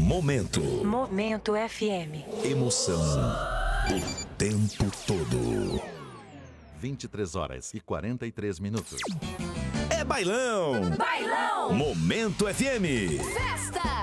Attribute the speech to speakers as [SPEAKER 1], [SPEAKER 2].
[SPEAKER 1] Momento.
[SPEAKER 2] Momento FM.
[SPEAKER 1] Emoção o tempo todo.
[SPEAKER 3] 23h43 minutos.
[SPEAKER 1] É bailão.
[SPEAKER 2] Bailão.
[SPEAKER 1] Momento FM.
[SPEAKER 2] Festa.